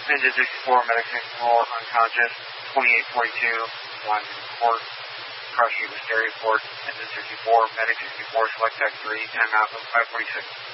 Engine 64, medic 64, unconscious, 2842, line report, crush unit stereo port, engine 64, medic 64, select tech 3, time out of 546.